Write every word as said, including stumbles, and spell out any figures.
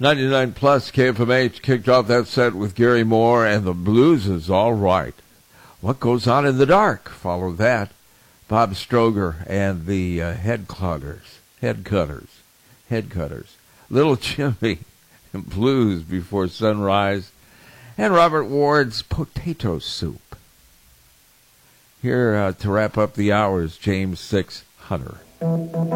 ninety-nine plus K F M H kicked off that set with Gary Moore and the Blues Is All Right. What Goes On in the Dark? Followed that. Bob Stroger and the uh, Head Cutters. Head Cutters. Head Cutters. Little Jimmy and Blues Before Sunrise. And Robert Ward's Potato Soup. Here uh, to wrap up the hour is James Six Hunter.